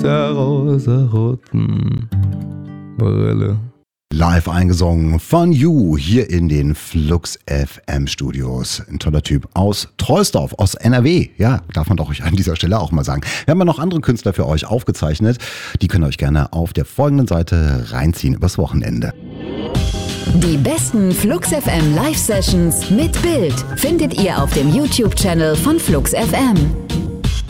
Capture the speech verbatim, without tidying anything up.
der rosaroten Brille. Live eingesungen von You hier in den Flux F M Studios. Ein toller Typ aus Troisdorf, aus N R W. Ja, darf man doch euch an dieser Stelle auch mal sagen. Wir haben ja noch andere Künstler für euch aufgezeichnet. Die könnt ihr euch gerne auf der folgenden Seite reinziehen übers Wochenende. Die besten Flux F M Live-Sessions mit Bild findet ihr auf dem YouTube-Channel von Flux F M.